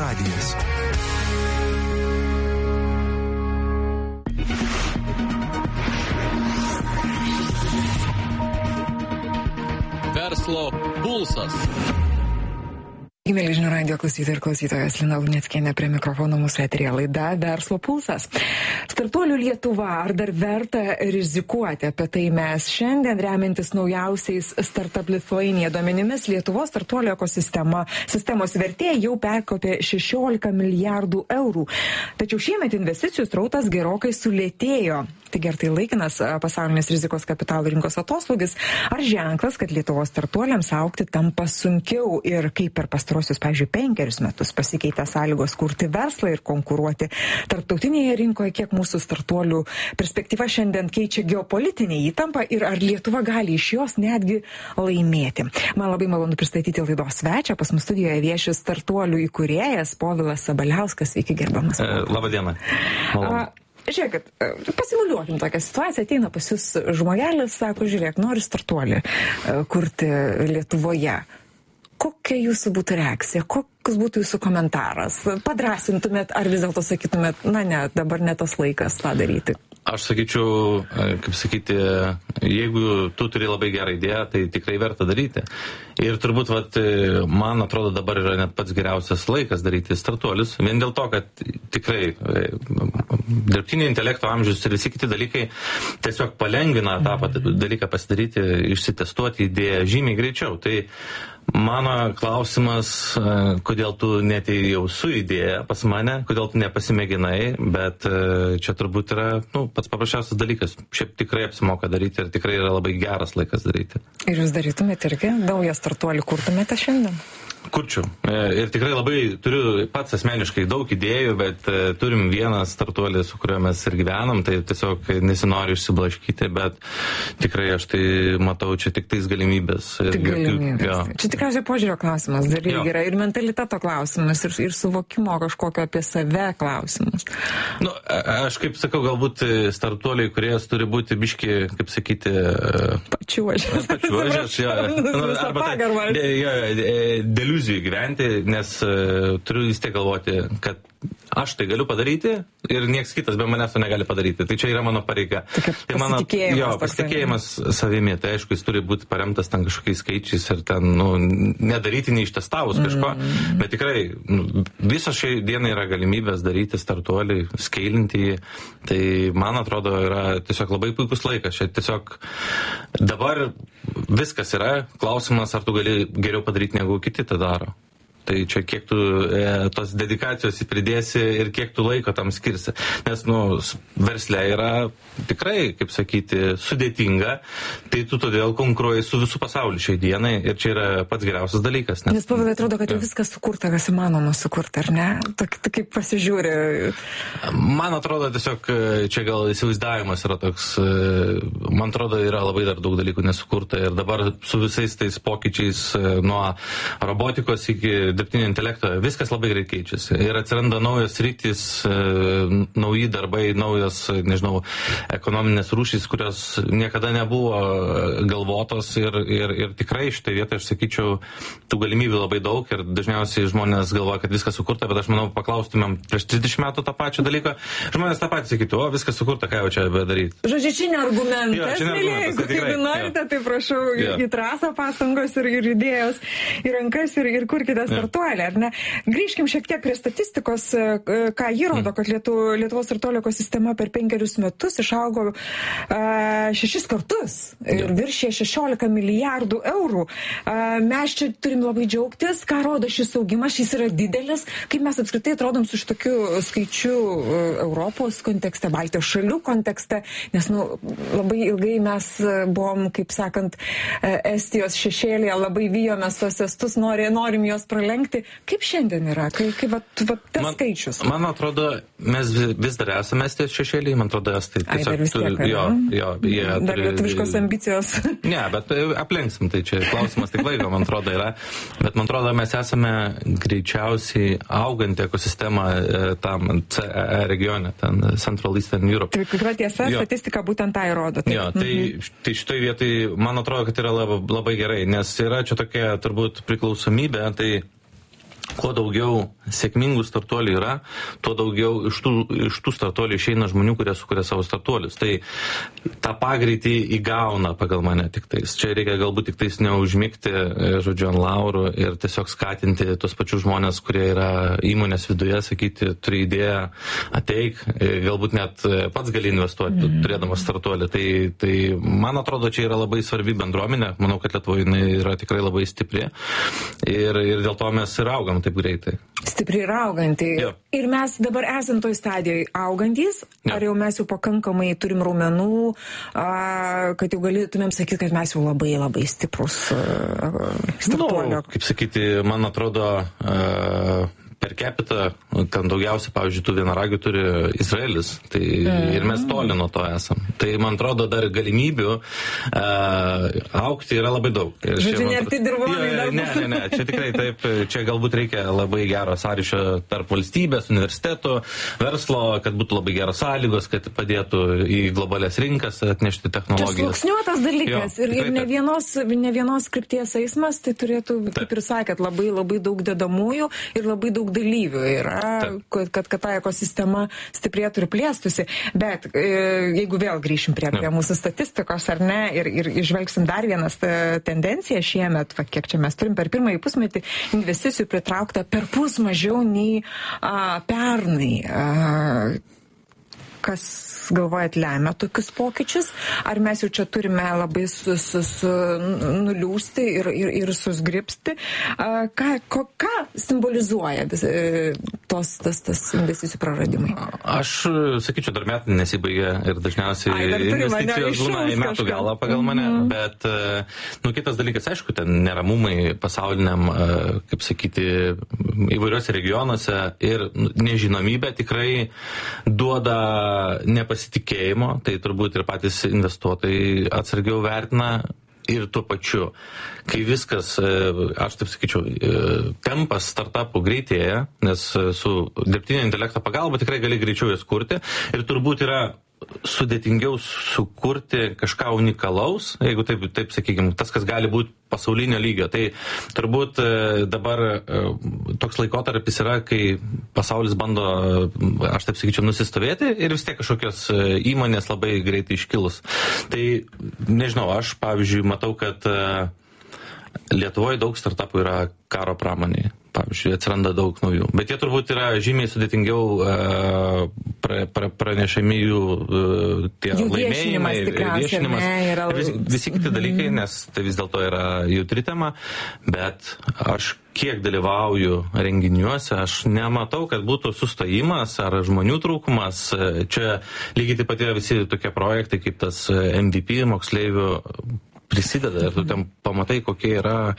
radijas. Verslo pulsas. Mėly žinių radijo klausytojai ir klausytojas, Lina Luneckienė prie mikrofono, mūsų eteryje laida Verslo pulsas. Startuolių Lietuva, ar dar verta rizikuoti? Apie tai mes šiandien, remiantis naujausiais Startup Lithuania duomenimis, Lietuvos startuolių sistemos vertė jau perkopė 16 milijardų eurų. Tačiau šiemet investicijų srautas gerokai sulėtėjo. Taigi ar tai laikinas pasaulinės rizikos kapitalo rinkos atoslūgis, ar ženklas, kad Lietuvos startuoliams augti tampa sunkiau ir kaip per pastaruosius, pavyzdžiui, 5 metus pasikeitė sąlygos kurti verslą ir konkuruoti tarptautinėje rinkoje, kiek mūsų startuolių perspektyva šiandien keičia geopolitinė įtampa ir ar Lietuva gali iš jos netgi laimėti. Man labai malonu pristatyti laidos svečią, pas mus studijoje vieši startuolių įkūrėjas Povilas Sabaliauskas. Sveiki, gerbiamas. Labą dieną. Žiūrėkit, pasimuliuokim tokią situaciją, ateina pas jūs žmogelis, sako, žiūrėk, nori startuolį kurti Lietuvoje. Kokia jūsų būtų reakcija, koks būtų jūsų komentaras? Padrasintumėt ar vis dėlto sakytumėt, na ne, dabar ne tas laikas tą daryti? Aš sakyčiau, kaip sakyti, jeigu tu turi labai gerą idėją, tai tikrai verta daryti. Ir turbūt, man atrodo, dabar yra net pats geriausias laikas daryti startuolius. Vien dėl to, kad tikrai dirbtinio intelekto amžius ir visi kiti dalykai tiesiog palengvina tą dalyką pasidaryti, išsitestuoti idėją žymiai greičiau. Tai mano klausimas, kodėl tu netėjau su idėja pas mane, kodėl tu nepasimėginai, bet čia turbūt yra pats paprasčiausias dalykas. Šiaip tikrai apsimoka daryti ir tikrai yra labai geras laikas daryti. Ir jūs darytumėte irgi naują startuolį, kurtumėte šiandien? Kurčiau. Ir tikrai labai turiu pats asmeniškai daug idėjų, bet turim vieną startuolį, su kuriuo mes ir gyvenam, tai tiesiog nesinoriu išsiblaškyti, bet tikrai aš tai matau čia tik tais galimybės. Čia tikriausiai požiūrio klausimas, dar irgi yra ir mentaliteto klausimas, ir suvokimo kažkokio apie save klausimas. Aš kaip sakau, galbūt startuoliai, kurie turi būti biški, kaip sakyti, pačiuožęs, iliuzijų gyventi, nes turiu vis tiek galvoti, kad aš tai galiu padaryti ir nieks kitas be manęs to negali padaryti. Tai čia yra mano pareiga. Tai mano pasitikėjimas savimi. Tai aišku, jis turi būti paremtas ten kažkokiais skaičiais ir ten, nedaryti neištestavus kažko. Bet tikrai, visos šiai dienai yra galimybės daryti startuolį, skailinti jį. Tai man atrodo yra tiesiog labai puikus laikas. Čia tiesiog dabar viskas yra. Klausimas, ar tu gali geriau padaryti negu kiti tą daro. Tai čia kiek tu tos dedikacijos pridėsi ir kiek tu laiko tam skirsi. Nes, versle yra tikrai, kaip sakyti, sudėtinga, tai tu todėl konkuruoji su visų pasauliu šiai dienai ir čia yra pats geriausias dalykas. Nes Pavilai atrodo, kad jau viskas sukurta, kas įmanoma sukurti, ar ne? Kaip pasižiūri? Man atrodo, tiesiog čia gal įsivaizdavimas yra toks, man atrodo, yra labai dar daug dalykų nesukurta ir dabar su visais tais pokyčiais nuo robotikos iki dirbtinio intelekto, viskas labai greit keičiasi. Ir atsiranda naujos rytis, nauji darbai, naujos, ekonominės rūšys, kurios niekada nebuvo galvotos ir tikrai šitoje vietoje, aš sakyčiau, tų galimybių labai daug ir dažniausiai žmonės galvoja, kad viskas sukurta, bet aš manau, paklaustumėm prieš 30 metų tą pačią dalyką, žmonės tą patį sakytų, viskas sukurta, ką jau čia bedaryti. Žodžiu, čia ne argumentas, jeigu norite, tai prašau, į trasą pastangos ir idėjos, į rankas ir kurkite startuolį, ar ne? Grįžkim šiek tiek prie statistikos, ką jį rodo, kad Lietuvos startuolių ekosistema per 5 metus išaugo 6 kartus ir viršė 16 milijardų eurų. Mes čia turim labai džiaugtis, ką rodo šis augimas, šis yra didelis, kaip mes apskritai atrodom su šitokiu skaičiu Europos kontekste, Baltijos šalių kontekste, nes labai ilgai mes buvom, kaip sakant, Estijos šešėlėje, labai vijomės tos estus, norim juos pralenkti. Kaip šiandien yra? Kaip tas skaičius? Man atrodo, mes vis dar esame Estijos šešėlėje, man atrodo, estai tiesiog dar lietuviškos ambicijos. Ne, bet aplenksim, tai čia klausimas tik laiko, man atrodo, yra. Bet man atrodo, mes esame greičiausiai auganti ekosistema tam CEE regione, ten Central Eastern Europe. Tikra tiesa, statistika būtent tai rodo. Tai šitoj vietoj, man atrodo, kad yra labai gerai, nes yra čia tokia turbūt priklausomybė, tai kuo daugiau sėkmingų startuolių yra, tuo daugiau iš tų startuolių išeina žmonių, kurie sukuria savo startuolius. Tai tą pagreitį įgauna pagal mane tik tais. Čia reikia galbūt tik tais neužmigti, žodžiu, ant laurų ir tiesiog skatinti tuos pačius žmonės, kurie yra įmonės viduje, sakyti, turi idėją, ateik, galbūt net pats gali investuoti, turėdamas startuolį. Tai man atrodo, čia yra labai svarbi bendruomenė. Manau, kad Lietuvoje jinai yra tikrai labai stipri ir dėl to mes ir augam taip greitai. Stipriai ir auganti. Jo. Ir mes dabar esam toj stadijoje augantys, ar jau mes jau pakankamai turim raumenų, kad jau galėtumėm sakyti, kad mes jau labai labai stiprus startuolio. Kaip sakyti, man atrodo, per capita, ten daugiausia, pavyzdžiui, tų vienaragių turi Izraelis, tai ir mes toli nuo to esam. Tai, man atrodo, dar galimybių augti yra labai daug. Žodžiu, ne tai dirvonai. Ne, čia tikrai taip, čia galbūt reikia labai gero sąryšio tarp valstybės, universitetų, verslo, kad būtų labai geros sąlygos, kad padėtų į globalias rinkas atnešti technologijas. Tas sluoksniuotas dalykas ir ne vienos krypties eismas, tai turėtų, kaip ir sakėt, labai labai daug dedamųjų ir labai daug dalyvių yra, kad ta ekosistema stiprėtų ir plėstųsi. Bet jeigu vėl grįšim prie mūsų statistikos, ar ne, ir žvelgsim dar vienas tendenciją šiemet, kiek čia mes turim per pirmąjį pusmetį investicijų pritraukta perpus mažiau nei pernai. Kas galvojat lemia tokius pokyčius? Ar mes jau čia turime labai nuliūsti ir susgribsti? Ką simbolizuoja tas investicijų praradimai? Aš sakyčiau, dar metai nesibaigia ir dažniausiai investicijos būna į metų galą pagal mane, bet kitas dalykas, aišku, ten neramumai pasauliniam, kaip sakyti, įvairiuose regionuose ir nežinomybė tikrai duoda nepasitikėjimo, tai turbūt ir patys investuotojai atsargiau vertina ir tuo pačiu, kai viskas, aš taip sakyčiau, tempas startupų greitėja, nes su dirbtinio intelekto pagalba tikrai gali greičiau jas kurti ir turbūt yra sudėtingiau sukurti kažką unikalaus, jeigu taip sakykime, tas, kas gali būti pasaulinio lygio. Tai turbūt dabar toks laikotarpis yra, kai pasaulis bando, aš taip sakyčiau, nusistovėti ir vis tiek kažkokios įmonės labai greitai iškilus. Tai nežinau, aš pavyzdžiui matau, kad Lietuvoje daug startupų yra karo pramonėje. Pavyzdžiui, atsiranda daug naujų. Bet jie turbūt yra žymiai sudėtingiau pranešami jų tie laimėjimai, viešinimas, visi kiti dalykai, nes tai vis dėlto yra jautri tema, bet aš kiek dalyvauju renginiuose, aš nematau, kad būtų sustojimas ar žmonių trūkumas. Čia lygiai taip pat yra visi tokie projektai, kaip tas MVP moksleivių prisideda ir tu ten pamatai, kokie yra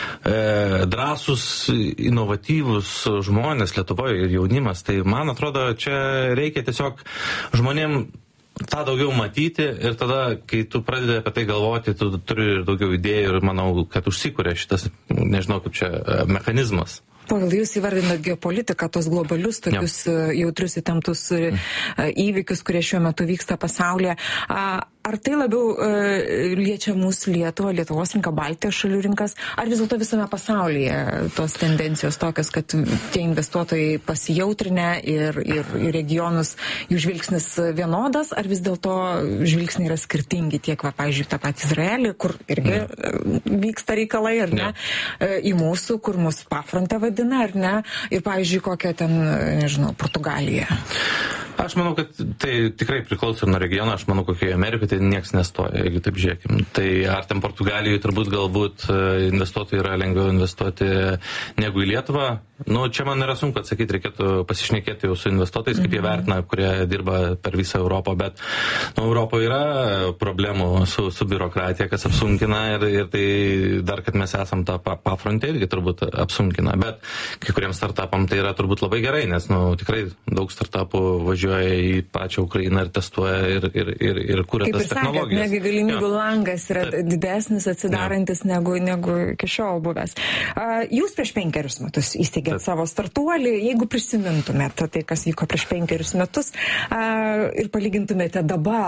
drąsus, inovatyvus žmonės Lietuvoje ir jaunimas. Tai man atrodo, čia reikia tiesiog žmonėm tą daugiau matyti ir tada, kai tu pradedi apie tai galvoti, tu turi ir daugiau idėjų ir manau, kad užsikuria šitas, nežinau kaip čia, mechanizmas. Pagal jūs įvardinat geopolitiką, tos globalius, tokius jautrius įtemptus įvykius, kurie šiuo metu vyksta pasaulyje. Ar tai labiau liečia mūsų Lietuvos rinką, Baltijos šalių rinkas, ar vis dėlto visame pasaulyje tos tendencijos tokios, kad tie investuotojai pasijautrinę ir regionus jų žvilgsnis vienodas, ar vis dėlto žvilgsniai yra skirtingi tiek, pavyzdžiui, tą patį Izraelį, kur irgi vyksta reikalai, ar ne, į mūsų, kur mus pafronte vadina, ar ne, ir, pavyzdžiui, kokia ten, nežinau, Portugalija. Aš manau, kad tai tikrai priklauso nuo regiono, aš manau, kokioje Amerikoje tai nieks nestoja, jeigu taip žiūrėkim. Tai ar ten Portugalijoje turbūt galbūt investuotojai yra lengviau investuoti negu į Lietuvą. Čia man yra sunku atsakyti, reikėtų pasišnekėti jau su investuotojais, kaip jie vertina, kurie dirba per visą Europą, bet Europoje yra problemų su biurokratija, kas apsunkina ir tai dar, kad mes esam tą pafrontę irgi turbūt apsunkina, bet kai kuriems startupam tai yra turbūt labai gerai, nes tikrai daug startupų važiuoja į pačią Ukrainą ir testuoja ir kuria tas technologijas. Kaip ir sakėt, galimybių langas yra didesnis atsidarantis negu iki šiol buvęs. Jūs prieš 5 metus įsteigėt savo startuolį, jeigu prisimintumėte tai, kas vyko prieš 5 metus ir palygintumėte dabar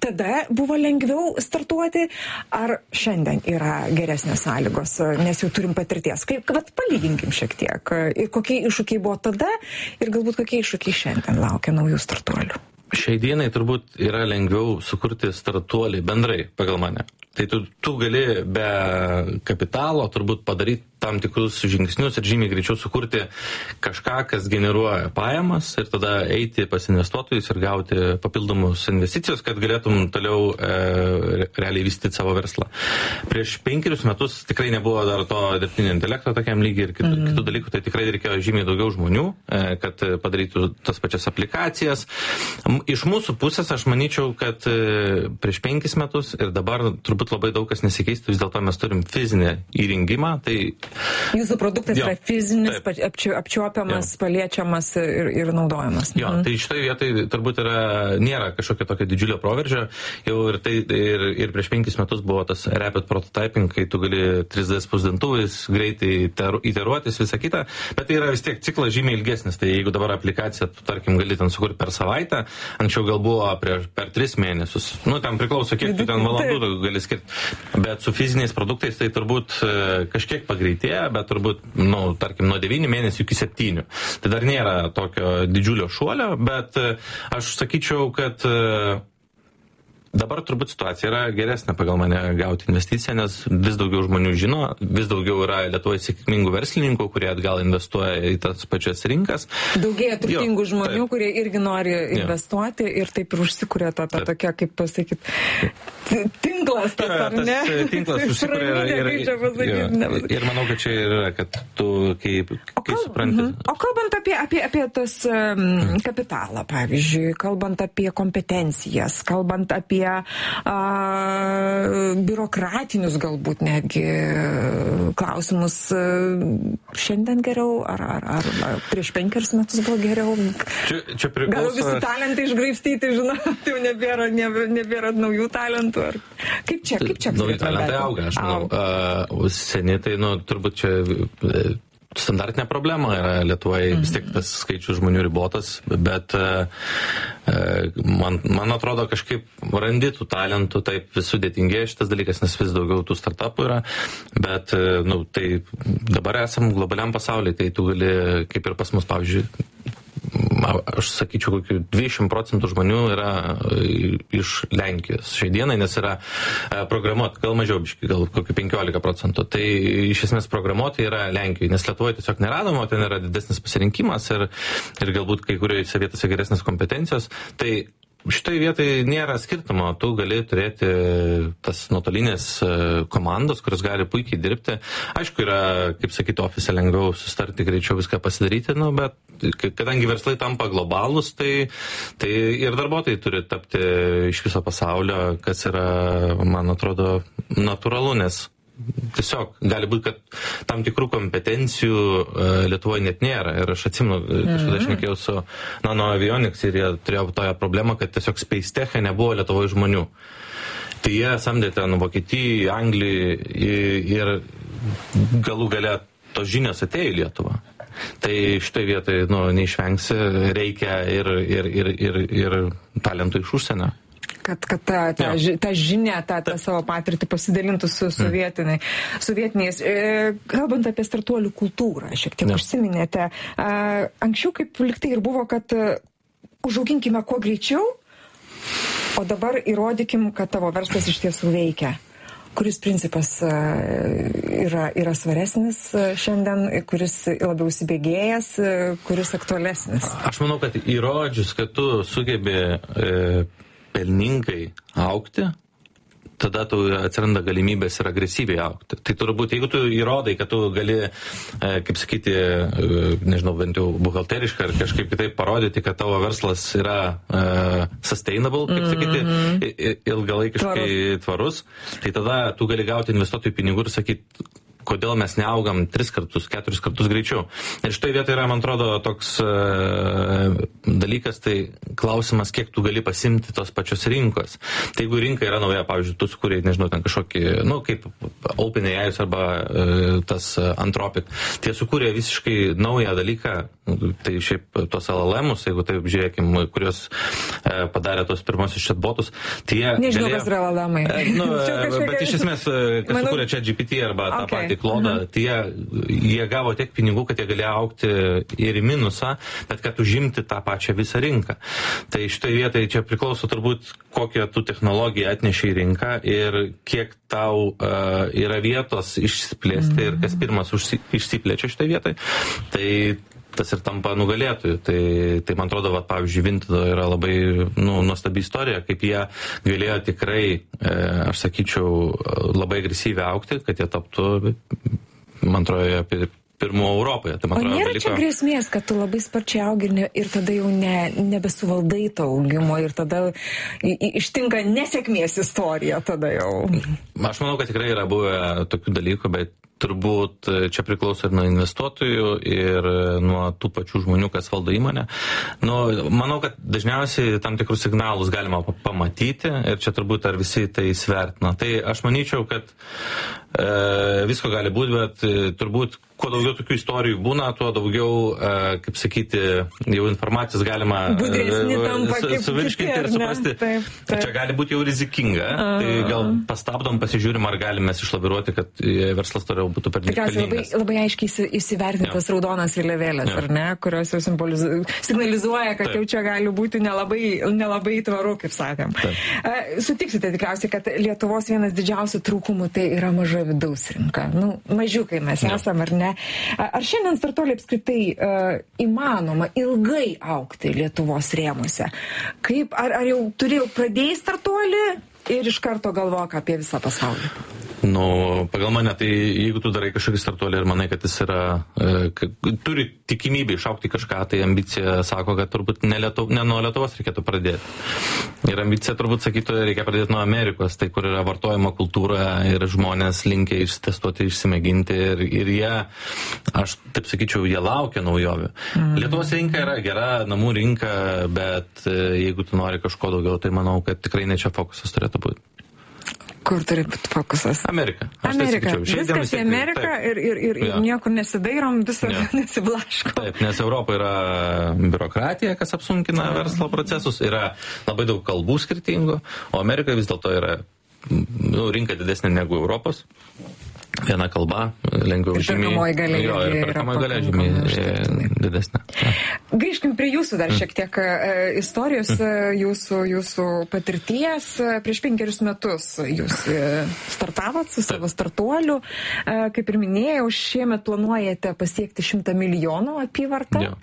tada buvo lengviau startuoti, ar šiandien yra geresnės sąlygos, nes jau turim patirties? Vat palyginkim šiek tiek. Ir kokie iššūkiai buvo tada ir galbūt kokie iššūkiai šiandien laukia naujų startuolių? Šiai dienai turbūt yra lengviau sukurti startuolį bendrai, pagal mane. Tai tu gali be kapitalo turbūt padaryti tam tikrus žingsnius ir žymiai greičiau sukurti kažką, kas generuoja pajamas ir tada eiti pas investuotojus ir gauti papildomus investicijos, kad galėtum toliau realiai vystyti savo verslą. Prieš 5 metus tikrai nebuvo dar to dirbtinio intelekto tokiam lygiai ir kitų dalykų, tai tikrai reikėjo žymiai daugiau žmonių, kad padarytų tas pačias aplikacijas. Iš mūsų pusės aš manyčiau, kad prieš 5 metus ir dabar turbūt labai daug kas nesikeistų, vis dėlto mes turim fizinį įrengimą. Tai jūsų produktas yra fizinis, apčiuopiamas, paliečiamas ir naudojamas. Jo, tai šitoje vietoje turbūt nėra kažkokio tokio didžiulio proveržio. Jau ir prieš 5 metus buvo tas rapid prototyping, kai tu gali 3D spausdintuvais greitai iteruotis visą kitą, bet tai yra vis tiek ciklas žymiai ilgesnis. Tai jeigu dabar aplikaciją, tu, tarkim, gali ten sukurti per savaitę, anksčiau gal buvo per 3 mėnesius. Ten priklauso, kiek tu ten valandų gali skirti. Bet su fiziniais produktais tai turbūt kažkiek pagreitėja, bet turbūt, tarkim, nuo 9 mėnesių iki 7. Tai dar nėra tokio didžiulio šuolio, bet aš sakyčiau, kad dabar turbūt situacija yra geresnė pagal mane gauti investiciją, nes vis daugiau žmonių žino, vis daugiau yra Lietuvoje sėkmingų verslininkų, kurie atgal investuoja į tas pačias rinkas. Daugėja turtingų žmonių, kurie irgi nori investuoti ir taip ir užsikuria ta tokia, kaip pasakyti, tinklas, ar ne? Tas tinklas užsikuria ir manau, kad čia yra, kad tu kaip supranti. O kalbant apie tas kapitalą, pavyzdžiui, kalbant apie kompetencijas, kalbant apie biurokratinius galbūt netgi klausimus, šiandien geriau, ar prieš 5 metus buvo geriau? Čia priklauso. Gal visi talentai išgraibstyti, žinot, jau nebėra naujų talentų? Kaip čia? Nauji talentai auga, aš manau. Seni, tai turbūt čia standartinė problema yra Lietuvoje, vis tiek tas skaičius žmonių ribotas, bet man atrodo kažkaip randi tų talentų, taip vis sudėtingėja šitas dalykas, nes vis daugiau tų startupų yra, bet tai dabar esam globaliam pasaulyje, tai tu gali, kaip ir pas mus, pavyzdžiui, aš sakyčiau, kokių 20% žmonių yra iš Lenkijos šiai dienai, nes yra programuoti, gal mažiau biškai, gal kokių 15%. Tai iš esmės programuoti yra Lenkijoje, nes Lietuvoje tiesiog neradoma, ten yra didesnis pasirinkimas ir galbūt kai kuriuose vietose geresnės kompetencijos. Tai šitoje vietoje nėra skirtumo, tu gali turėti tas nuotolinės komandos, kurios gali puikiai dirbti. Aišku, yra, kaip sakyti, ofise lengviau sustarti, greičiau viską pasidaryti, bet kadangi verslai tampa globalūs, tai ir darbuotojai turi tapti iš viso pasaulio, kas yra, man atrodo, natūralu, nes tiesiog gali būti, kad tam tikrų kompetencijų Lietuvoje net nėra. Ir aš atsimenu, kažkada aš šnekėjau su Nano Avionics ir jie turėjo toją problemą, kad tiesiog Space Tech'e nebuvo Lietuvoje žmonių. Tai jie samdė ten Vokietiją, Angliją ir galų gale tos žinios atėjo į Lietuvą. Tai šitoje vietoje neišvengsi, reikia ir talentų iš užsienio. Kad tą žinią, tą savo patirtį pasidalintų su sovietiniais. Kalbant apie startuolių kultūrą, šiek tiek užsiminėte. Anksčiau kaip liktai ir buvo, kad užauginkime kuo greičiau, o dabar įrodykim, kad tavo verslas iš tiesų veikia. Kuris principas yra svaresnis šiandien, kuris labiau įsibėgėjęs, kuris aktualesnis? Aš manau, kad įrodžius, kad tu sugebi pelningai augti, tada tu atsiranda galimybės ir agresyviai augti. Tai turbūt, jeigu tu įrodai, kad tu gali, kaip sakyti, nežinau, bent jau buhalteriškai ar kažkaip kitaip parodyti, kad tavo verslas yra sustainable, kaip sakyti, ilgalaikiškai tvarus, tai tada tu gali gauti investuotojų pinigų ir sakyti, kodėl mes neaugam 3 kartus, 4 kartus greičiau. Ir štai vietoje yra, man atrodo, toks dalykas, tai klausimas, kiek tu gali pasimti tos pačios rinkos. Tai jeigu rinka yra nauja, pavyzdžiui, tu sukūrėjai, nežinau, ten kažkokį, kaip OpenAI arba tas Anthropic, tie sukūrė visiškai naują dalyką, tai šiaip tos LLM-us, jeigu taip žiūrėkim, kurios padarė tos pirmosius chatbotus, tie nežinau, kas yra LLM-ai. Bet iš esmės, kas sukūrė ChatGPT arba tą patį klodą, tai jie gavo tiek pinigų, kad jie galėjo augti ir į minusą, bet kad užimti tą pačią visą rinką. Tai šitoje vietoje čia priklauso turbūt, kokią tu technologiją atneši į rinką ir kiek tau yra vietos išsiplėsti ir kas pirmas išsiplečia šitoje vietoje. Tai tas ir tampa nugalėtojų. Tai man atrodo, pavyzdžiui, Vinted yra labai nuostabi istorija, kaip jie galėjo tikrai, aš sakyčiau, labai agresyviai augti, kad jie taptų, man atrodo, pirmų Europoje. Tai, man nėra čia grėsmės, kad tu labai sparčiai augi ir tada jau nebesuvaldai to augimo ir tada ištinka nesėkmės istorija tada jau. Aš manau, kad tikrai yra buvę tokių dalykų, bet turbūt čia priklauso ir nuo investuotojų ir nuo tų pačių žmonių, kas valdo įmonę. Manau, kad dažniausiai tam tikrus signalus galima pamatyti ir čia turbūt ar visi tai svertina. Tai aš manyčiau, kad visko gali būti, bet turbūt kuo daugiau tokių istorijų būna, tuo daugiau, kaip sakyti, jau informacijos galima suvirškinti ir suprasti. Taip. Čia gali būti jau rizikinga. Tai gal pastabdom, pasižiūrim, ar galime išlaviruoti, kad verslas toliau būtų per pelningas. Labai aiškiai įsivertintas raudonas vėliavėlės, ar ne, kurios jau signalizuoja, kad jau čia gali būti nelabai tvaru, kaip sakėm. Sutiksite tikriausiai, kad Lietuvos vienas didžiausių trūkumų tai yra maža vidaus rinka. Mažiukai mes esam, ar ne? Ar šiandien startuoliai apskritai įmanoma ilgai augti Lietuvos rėmuose? Ar jau pradėjai startuolį ir iš karto galvok apie visą pasaulį? Pagal mane, tai jeigu tu darai kažkokį startuolį ir manai, kad jis yra, turi tikimybę išaukti kažką, tai ambicija sako, kad turbūt ne nuo Lietuvos reikėtų pradėti. Ir ambicija turbūt sakytų, reikia pradėti nuo Amerikos, tai kur yra vartojimo kultūra ir žmonės linkia ištestuoti, išsimėginti ir jie, aš taip sakyčiau, jie laukia naujovių. Lietuvos rinka yra gera, namų rinka, bet jeigu tu nori kažko daugiau, tai manau, kad tikrai ne čia fokusas turėtų būti. Kur turi būti fokusas? Amerika. Viskas į Ameriką ir niekur nesidairom, visą nesiblaško. Taip, nes Europa yra biurokratija, kas apsunkina verslo procesus, yra labai daug kalbų skirtingų, o Amerika vis dėlto yra rinka didesnė negu Europos. Viena kalba, lengviau žymiai. Ir perkamoji galia žymiai didesnė. Grįžkim prie jūsų dar šiek tiek istorijos, jūsų patirties. Prieš 5 metus jūs startavot su savo startuoliu. Kaip ir minėjau, šiemet planuojate pasiekti 100 milijonų apyvartą.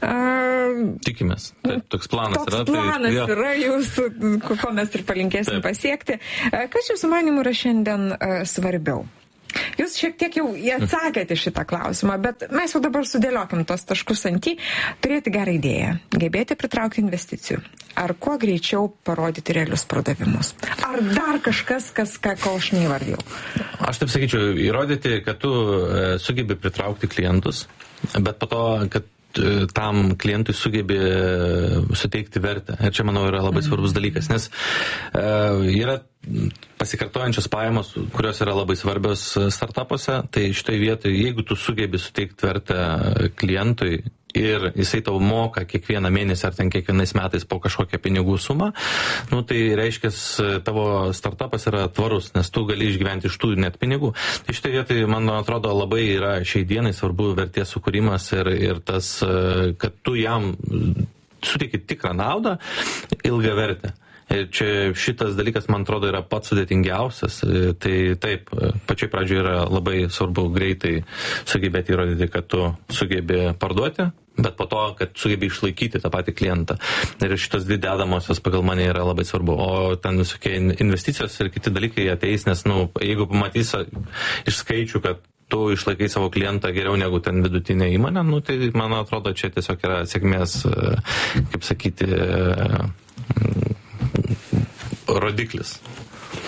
Tikimės. Taip, toks planas yra. Toks planas yra jūsų, ko mes ir palinkėsim pasiekti. Kas jūsų manimų yra šiandien svarbiau? Jūs šiek tiek jau atsakėte šitą klausimą, bet mes jau dabar sudėliokim tos taškus ant į. Turėti gerą idėją, gebėti pritraukti investicijų. Ar kuo greičiau parodyti realius pardavimus? Ar dar kažkas, ko aš neįvardėjau? Aš taip sakyčiau, įrodyti, kad tu sugebi pritraukti klientus, bet po to, kad tam klientui sugebi suteikti vertę. Ir čia, manau, yra labai svarbus dalykas, nes yra pasikartojančios pajamos, kurios yra labai svarbios startupuose, tai šitoje vietoje, jeigu tu sugebi suteikti vertę klientui ir jisai tau moka kiekvieną mėnesį ar ten kiekvienais metais po kažkokią pinigų sumą, tai reiškia, tavo startupas yra tvarus, nes tu gali išgyventi iš tų net pinigų. Tai šitoje vietoje, man atrodo, labai yra šiai dienai svarbu vertės sukūrimas ir tas, kad tu jam suteiki tikrą naudą, ilgą vertę. Ir čia šitas dalykas, man atrodo, yra pats sudėtingiausias. Tai taip, pačioj pradžioje yra labai svarbu greitai sugebėti įrodyti, kad tu sugebi parduoti, bet po to, kad sugebi išlaikyti tą patį klientą. Ir šitos dvi dedamosios pagal mane yra labai svarbu. O ten visokie investicijos ir kiti dalykai ateis, nes, jeigu pamatys iš skaičių, kad tu išlaikai savo klientą geriau negu ten vidutinė įmonė, tai, man atrodo, čia tiesiog yra sėkmės, kaip sakyti, rodiklis.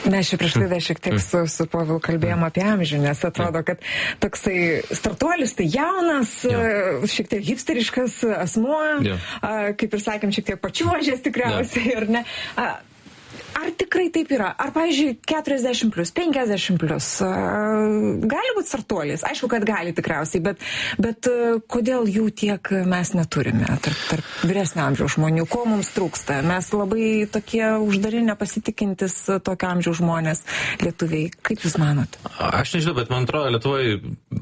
Mes čia prieš laidą šiek tiek su Povilu kalbėjom apie amžių, nes atrodo, kad toksai startuolis tai jaunas, šiek tiek hipsteriškas asmuo, kaip ir sakėm, šiek tiek pačiuožęs tikriausiai, ar ne? Ar tikrai taip yra? Ar, pavyzdžiui, 40+, 50+, gali būti startuolis? Aišku, kad gali tikriausiai, bet kodėl jų tiek mes neturime tarp vyresnio amžiaus žmonių? Ko mums trūksta? Mes labai tokie uždari, nepasitikintis tokio amžiaus žmonės lietuviai. Kaip Jūs manot? Aš nežinau, bet man atrodo, Lietuvoje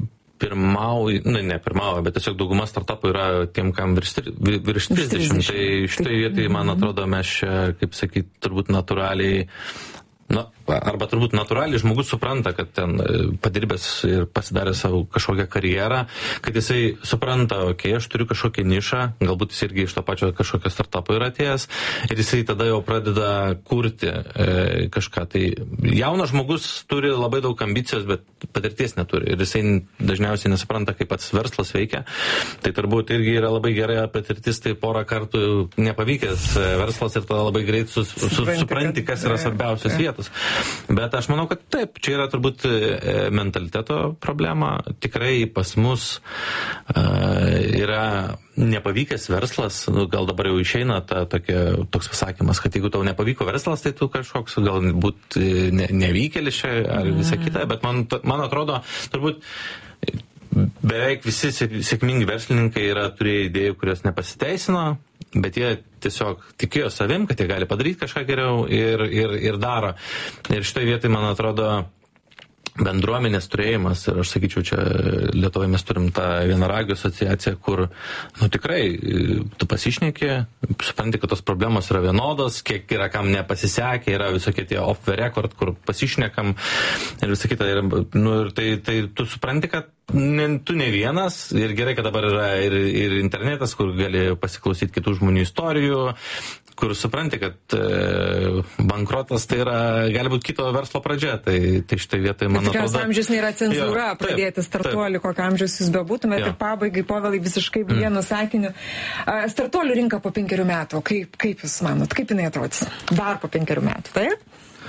ne pirmauja, bet tiesiog dauguma startupų yra tiem, kam virš 30. Tai štai vietai, man atrodo, mes čia, kaip sakyti, turbūt natūraliai, arba turbūt natūraliai žmogus supranta, kad ten padirbęs ir pasidarė savo kažkokią karjerą, kad jisai supranta, aš turiu kažkokią nišą, galbūt jis irgi iš to pačio kažkokio startupo yra atėjęs, ir jisai tada jau pradeda kurti kažką. Tai jaunas žmogus turi labai daug ambicijos, bet patirties neturi, ir jisai dažniausiai nesupranta, kaip pats verslas veikia. Tai turbūt irgi yra labai gerai patirtis, tai porą kartų nepavykęs verslas ir tada labai greit supranti, kas yra svarbiausios vietos. Bet aš manau, kad taip, čia yra turbūt mentaliteto problema. Tikrai pas mus yra nepavykęs verslas, gal dabar jau išeina toks pasakymas, kad jeigu tau nepavyko verslas, tai tu kažkoks galbūt nevykėlis čia ar visa kita, bet man atrodo, turbūt beveik visi sėkmingi verslininkai yra turėję idėjų, kurios nepasiteisino, bet jie tiesiog tikėjo savim, kad jie gali padaryti kažką geriau ir daro. Ir štai vietai, man atrodo, bendruomenės turėjimas, ir aš sakyčiau, čia Lietuvoje mes turim tą vienaragių asociaciją, kur, tikrai, tu pasišneki, supranti, kad tos problemos yra vienodos, kiek yra kam nepasisekė, yra visokie tie off the record, kur pasišnekam ir visą kitą. Ir tai tu supranti, kad tu ne vienas, ir gerai, kad dabar yra ir internetas, kur gali pasiklausyti kitų žmonių istorijų, kur supranti, kad bankrotas tai yra, gali būti kito verslo pradžia. Tai štai vietoj, man atrodo... Tikriausiai amžius nėra cenzūra pradėti startuolį, kokio amžiaus jūs bebūtumėte. Ir pabaigai, Povilai, visiškai vienu sakiniu. Startuolių rinka po 5 metų. Kaip jūs manot? Kaip jinai atrodys? Dar po 5 metų, taip?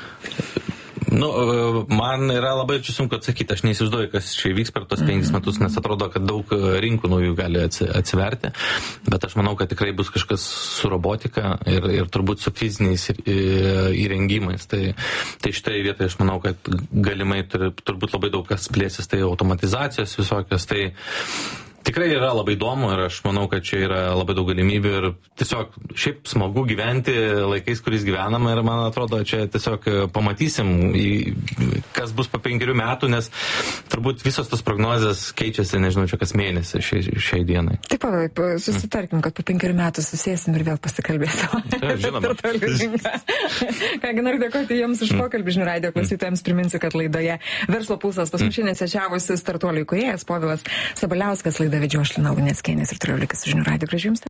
Man yra labai čia sunku atsakyti, aš neįsivaizduoju, kas čia vyks per tos 5 metus, nes atrodo, kad daug rinkų naujų gali atsiverti, bet aš manau, kad tikrai bus kažkas su robotika ir turbūt su fiziniais įrengimais. Tai štai vietoje aš manau, kad galimai turbūt labai daug kas plėsis, tai automatizacijos visokios, tai tikrai yra labai įdomu ir aš manau, kad čia yra labai daug galimybių ir tiesiog šiaip smagu gyventi laikais, kuriais gyvenam, ir man atrodo, čia tiesiog pamatysim, kas bus po 5 metų, nes turbūt visos tos prognozės keičiasi, nežinau, čia kas mėnesį šiai dienai. Taip, susitarkim, kad po 5 metų susėsim ir vėl pasikalbėsim. Žinoma. Kągi, noriu dėkoti Jums už pokalbį, žinių radijo klausytojams. Priminsiu, kad laidoje Verslo pulsas pas mus šiandien svečiavosi startuolių įkūrėjas Povilas Sabaliauskas. Laidą vedžiau aš, Lina Luneckienė, ir turiu likti su žinių radijo. Gražių Jums.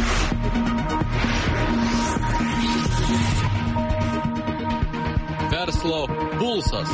Verslo pulsas.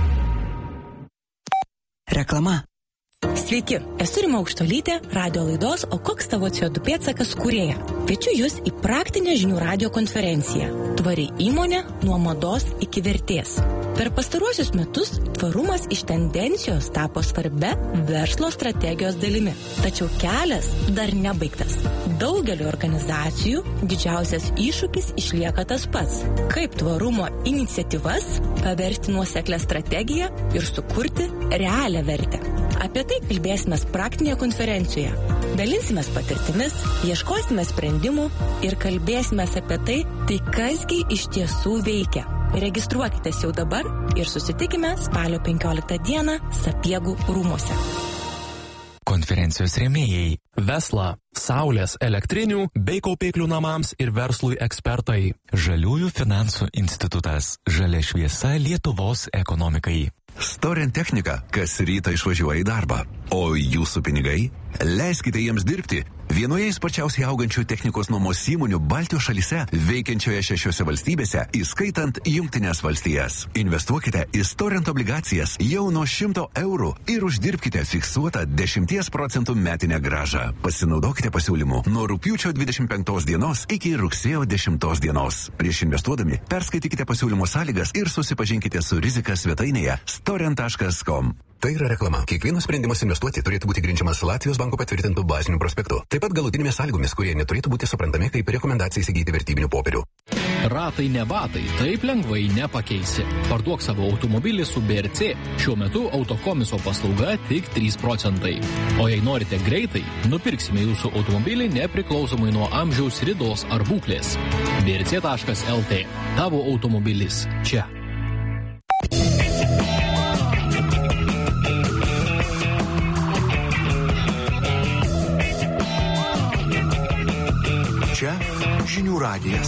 Reklama. Sveiki, esu Rima Aukštuolytė, radio laidos O koks tavo CO2 pėdsakas kūrėja. Kviečiu Jūs į praktinę žinių radijo konferenciją Tvari įmonė nuo mados iki vertės. Per pastaruosius metus tvarumas iš tendencijos tapo svarbia verslo strategijos dalimi. Tačiau kelias dar nebaigtas. Daugeliu organizacijų didžiausias iššūkis išlieka tas pats. Kaip tvarumo iniciatyvas paversti nuoseklę strategiją ir sukurti realią vertę. Apie tai kalbėsime praktinėje konferencijoje. Dalinsimės patirtimis, ieškosime sprendimų ir kalbėsime apie tai kasgi iš tiesų veikia. Registruokitės jau dabar ir susitikime spalio 15 dieną Sapiegų rūmuose. Konferencijos rėmėjai Vesla, Saulės elektrinių bei kaupiklių namams ir verslui ekspertai. Žaliųjų finansų institutas. Žalia šviesa Lietuvos ekonomikai. Storent technika, kas rytą išvažiuoja į darbą. O jūsų pinigai? Leiskite jiems dirbti Vienoje sparčiausiai augančių technikos nuomos įmonių Baltijos šalyse, veikiančioje 6 valstybėse, įskaitant Jungtinės valstijas. Investuokite į Storent obligacijas jau nuo 100 eurų ir uždirbkite fiksuotą 10% metinę grąžą. Pasinaudokite pasiūlymu nuo rugpjūčio 25 dienos iki rugsėjo 10 dienos. Prieš investuodami perskaitykite pasiūlymo sąlygas ir susipažinkite su rizika svetainėje storent.com. Tai yra reklama. Kiekvienas sprendimas investuoti turėtų būti grindžiamas Latvijos banko patvirtintų bazinių prospektų. Taip pat galutinėmis sąlygomis, kurie neturėtų būti suprantami kaip rekomendacija įsigyti vertybinių popierių. Ratai ne batai, taip lengvai nepakeisi. Parduok savo automobilį su BRC. Šiuo metu autokomiso paslauga tik 3%. O jei norite greitai, nupirksime jūsų automobilį nepriklausomai nuo amžiaus, ridos ar būklės. brc.lt. Tavo automobilis čia. Čia žinių radijas.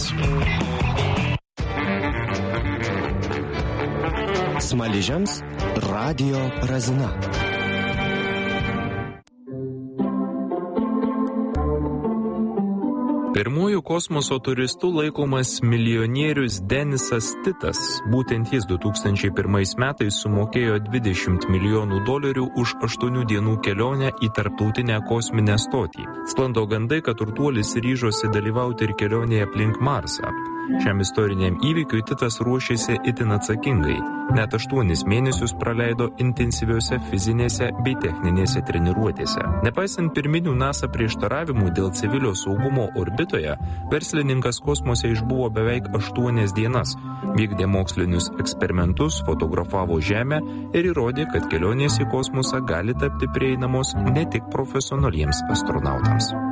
Smaližiams radijo razina. Pirmųjų kosmoso turistų laikomas milijonierius Denisas Titas. Būtent jis 2001 metais sumokėjo $20 milijonų už 8 dienų kelionę į tarptautinę kosminę stotį. Sklando gandai, kad turtuolis ryžosi dalyvauti ir kelionėje aplink Marsą. Šiam istoriniam įvykiui Titas ruošėsi itin atsakingai. Net 8 mėnesius praleido intensyviose fizinėse bei techninėse treniruotėse. Nepaisant pirminių NASA prieštaravimų dėl civilio saugumo orbitoje, verslininkas kosmose išbuvo beveik 8 dienas, vykdė mokslinius eksperimentus, fotografavo Žemę ir įrodė, kad kelionės į kosmosą gali tapti prieinamos ne tik profesionaliems astronautams.